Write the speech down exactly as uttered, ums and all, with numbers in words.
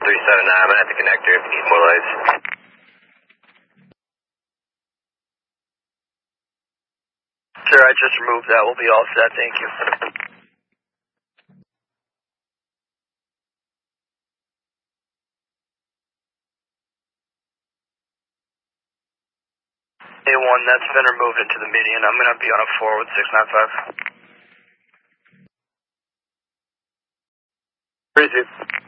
three seven nine, I'm at the connector if you need more lights. Sir, I just removed that. We'll be all set. Thank you. A one, that's been removed into the median. I'm going to be on a four with six nine five. Three two.